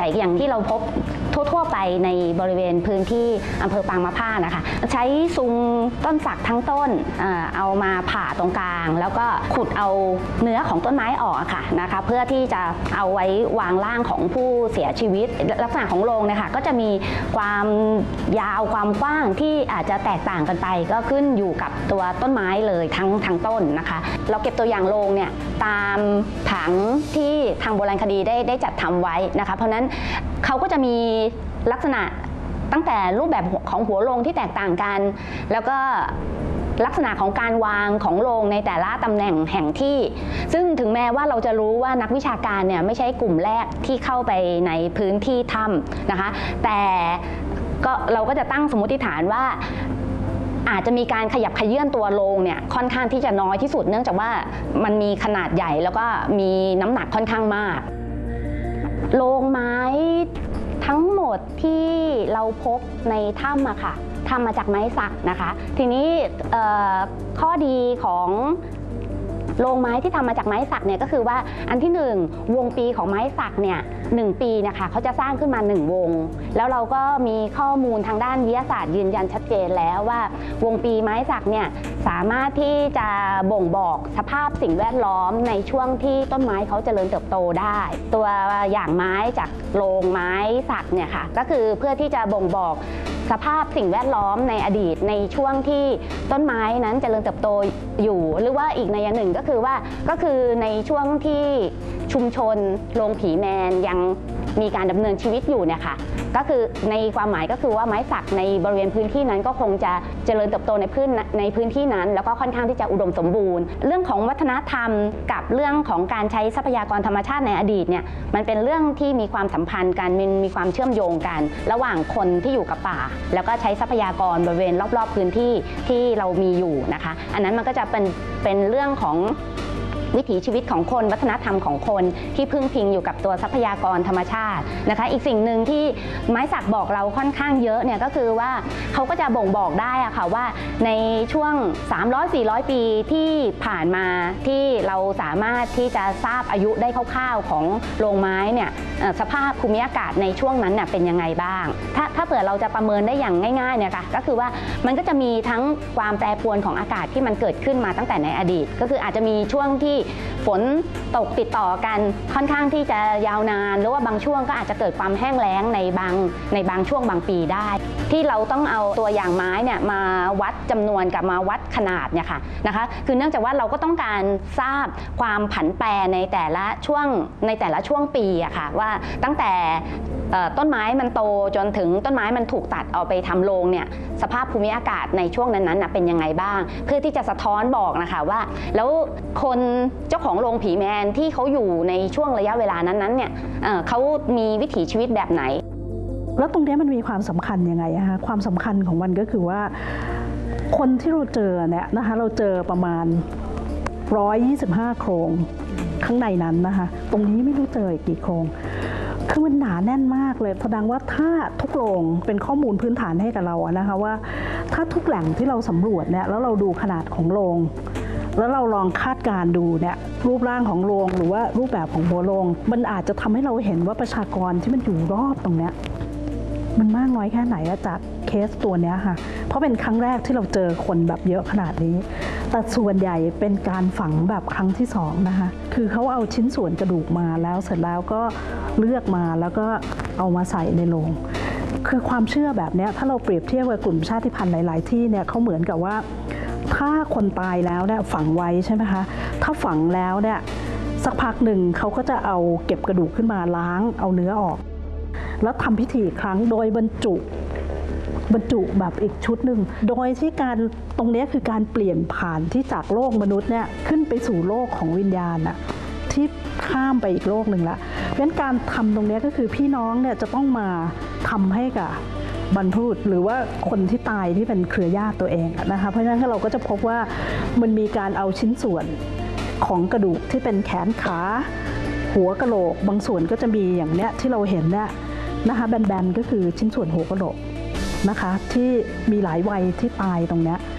ญ่อย่างที่เราพบทั่วไปในบริเวณพื้นที่อำเภอปางมะผ้านะคะใช้ซุงต้นสักทั้งต้นเอามาผ่าตรงกลางแล้วก็ขุดเอาเนื้อของต้นไม้ออกค่ะนะคะเพื่อที่จะเอาไว้วางร่างของผู้เสียชีวิตลักษณะของโลงเนี่ยค่ะก็จะมีความยาวความกว้างที่อาจจะแตกต่างกันไปก็ขึ้นอยู่กับตัวต้นไม้เลยทั้งต้นนะคะเราเก็บตัวอย่างโลงเนี่ยตามผังที่ทางโบราณคดีได้จัดทำไว้นะคะเพราะนั้นเขาก็จะมีลักษณะตั้งแต่รูปแบบของหัวโลงที่แตกต่างกันแล้วก็ลักษณะของการวางของโลงในแต่ละตำแหน่งแห่งที่ซึ่งถึงแม้ว่าเราจะรู้ว่านักวิชาการเนี่ยไม่ใช่กลุ่มแรกที่เข้าไปในพื้นที่ถ้ำนะคะแต่เราก็จะตั้งสมมติฐานว่าอาจจะมีการขยับเขยื่อนตัวโลงเนี่ยค่อนข้างที่จะน้อยที่สุดเนื่องจากว่ามันมีขนาดใหญ่แล้วก็มีน้ำหนักค่อนข้างมากโลงไม้ทั้งหมดที่เราพบในถ้ำอะค่ะทำมาจากไม้สักนะคะทีนี้ข้อดีของโรงไม้ที่ทำมาจากไม้สักเนี่ยก็คือว่าอันที่1วงปีของไม้สักเนี่ย1ปีนะคะเขาจะสร้างขึ้นมา1วงแล้วเราก็มีข้อมูลทางด้านวิทยาศาสตร์ยืนยันชัดเจนแล้วว่าวงปีไม้สักเนี่ยสามารถที่จะบ่งบอกสภาพสิ่งแวดล้อมในช่วงที่ต้นไม้เขาเจริญเติบโตได้ตัวอย่างไม้จากโรงไม้สักเนี่ยค่ะก็คือเพื่อที่จะบ่งบอกสภาพสิ่งแวดล้อมในอดีตในช่วงที่ต้นไม้นั้นเจริญเติบโตอยู่หรือว่าอีกในอย่างหนึ่งก็คือในช่วงที่ชุมชนโรงผีแมนยังมีการดำเนินชีวิตอยู่เนี่ยค่ะก็คือในความหมายก็คือว่าไม้สักในบริเวณพื้นที่นั้นก็คงจะเจริญเติบโตในพื้นที่นั้นแล้วก็ค่อนข้างที่จะอุดมสมบูรณ์เรื่องของวัฒนธรรมกับเรื่องของการใช้ทรัพยากรธรรมชาติในอดีตเนี่ยมันเป็นเรื่องที่มีความสัมพันธ์กันมีความเชื่อมโยงกันระหว่างคนที่อยู่กับป่าแล้วก็ใช้ทรัพยากรบริเวณรอบๆพื้นที่ที่เรามีอยู่นะคะอันนั้นมันก็จะเป็นเรื่องของวิถีชีวิตของคนวัฒนธรรมของคนที่พึ่งพิงอยู่กับตัวทรัพยากรธรรมชาตินะคะอีกสิ่งหนึ่งที่ไม้สักบอกเราค่อนข้างเยอะเนี่ยก็คือว่าเขาก็จะบ่งบอกได้อะค่ะว่าในช่วง 300-400 ปีที่ผ่านมาที่เราสามารถที่จะทราบอายุได้คร่าวๆของโรงไม้เนี่ยสภาพภูมิอากาศในช่วงนั้นเนี่ยเป็นยังไงบ้างถ้าเผื่อเราจะประเมินได้อย่างง่ายๆเนี่ยค่ะก็คือว่ามันก็จะมีทั้งความแปรปรวนของอากาศที่มันเกิดขึ้นมาตั้งแต่ในอดีตก็คืออาจจะมีช่วงที่ฝนตกติดต่อกันค่อนข้างที่จะยาวนานหรือว่าบางช่วงก็อาจจะเกิดความแห้งแล้งในบางช่วงบางปีได้ที่เราต้องเอาตัวอย่างไม้เนี่ยมาวัดจำนวนกับมาวัดขนาดเนี่ยค่ะนะคะคือเนื่องจากว่าเราก็ต้องการทราบความผันแปรในแต่ละช่วงปีอะค่ะว่าตั้งแต่ต้นไม้มันโตจนถึงต้นไม้มันถูกตัดเอาไปทำโรงเนี่ยสภาพภูมิอากาศในช่วงนั้นๆเป็นยังไงบ้างเพื่อที่จะสะท้อนบอกนะคะว่าแล้วคนเจ้าของโรงผีแมนที่เขาอยู่ในช่วงระยะเวลานั้นๆเนี่ยเขามีวิถีชีวิตแบบไหนแล้วตรงนี้มันมีความสำคัญยังไงคะความสำคัญของมันก็คือว่าคนที่เราเจอเนี่ยนะคะเราเจอประมาณ125โครงข้างในนั้นนะคะตรงนี้ไม่รู้เจออีกกี่โครงคือมันหนาแน่นมากเลยแสดงว่าถ้าทุกโรงเป็นข้อมูลพื้นฐานให้กับเราอะนะคะว่าถ้าทุกแหล่งที่เราสำรวจเนี่ยแล้วเราดูขนาดของโรงแล้วเราลองคาดการดูเนี่ยรูปร่างของโรงหรือว่ารูปแบบของหัวโรงมันอาจจะทำให้เราเห็นว่าประชากรที่มันอยู่รอบตรงเนี้ยมันมากน้อยแค่ไหนจากเคสตัวนี้ค่ะเพราะเป็นครั้งแรกที่เราเจอคนแบบเยอะขนาดนี้แต่ส่วนใหญ่เป็นการฝังแบบครั้งที่2นะคะคือเขาเอาชิ้นส่วนกระดูกมาแล้วเสร็จแล้วก็เลือกมาแล้วก็เอามาใส่ในโลงคือความเชื่อแบบนี้ถ้าเราเปรียบเทียบกับกลุ่มชาติพันธุ์หลายๆที่เนี่ยเขาเหมือนกับว่าถ้าคนตายแล้วเนี่ยฝังไว้ใช่ไหมคะถ้าฝังแล้วเนี่ยสักพักหนึ่งเขาก็จะเอาเก็บกระดูกขึ้นมาล้างเอาเนื้อออกแล้วทำพิธีครั้งโดยบรรจุแบบอีกชุดหนึ่งโดยที่การตรงนี้คือการเปลี่ยนผ่านที่จากโลกมนุษย์เนี่ยขึ้นไปสู่โลกของวิญญาณน่ะที่ข้ามไปอีกโลกหนึ่งละเพราะฉะนั้นการทำตรงนี้ก็คือพี่น้องเนี่ยจะต้องมาทำให้กับบรรพบุรุษหรือว่าคนที่ตายที่เป็นเครือญาติตัวเองนะคะเพราะฉะนั้นเราก็จะพบว่ามันมีการเอาชิ้นส่วนของกระดูกที่เป็นแขนขาหัวกะโหลกบางส่วนก็จะมีอย่างเนี้ยที่เราเห็นเนี่ยนะคะแบนๆก็คือชิ้นส่วนหัวกะโหลกนะคะที่มีหลายวัยที่ตายตรงเนี้ย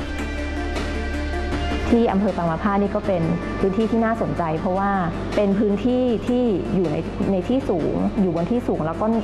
ที่อำเภอปางมะผ้านี่ก็เป็นพื้นที่ที่น่าสนใจเพราะว่าเป็นพื้นที่ที่อยู่ในที่สูงอยู่บนที่สูงแล้วก็